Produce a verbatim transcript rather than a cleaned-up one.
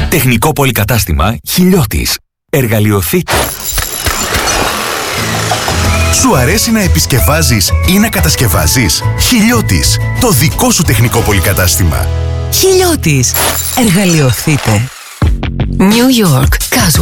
Τεχνικό πολυκατάστημα Χιλιώτης. Εργαλειοθήκη. Σου αρέσει να επισκευάζεις ή να κατασκευάζεις? Χιλιώτης, το δικό σου τεχνικό πολυκατάστημα. Χιλιώτης. Εργαλειοθείτε. New York. Casual.